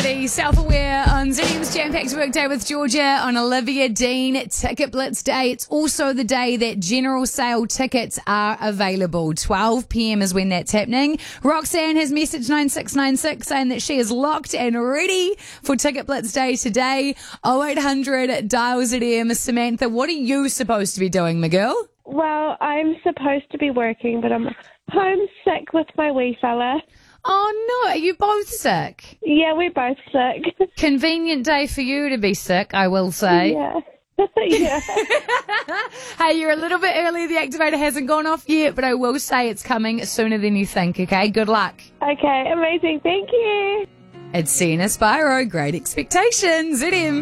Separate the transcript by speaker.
Speaker 1: The Self-Aware on ZM's Jam-Packed Workday with Georgia on Olivia Dean Ticket Blitz Day. It's also the day that general sale tickets are available. 12 p.m. is when that's happening. Roxanne has messaged 9696 saying that she is locked and ready for Ticket Blitz Day today. 0800 dial ZM. Samantha, what are you supposed to be doing, my girl?
Speaker 2: Well, I'm supposed to be working, but I'm homesick with my wee fella.
Speaker 1: Oh, no. Are you both sick?
Speaker 2: Yeah, we're both sick.
Speaker 1: Convenient day for you to be sick, I will say.
Speaker 2: Yeah. Yeah.
Speaker 1: Hey, you're a little bit early. The activator hasn't gone off yet, but I will say it's coming sooner than you think, okay? Good luck.
Speaker 2: Okay, amazing. Thank you.
Speaker 1: It's Sienna Spyro. Great expectations. ZM.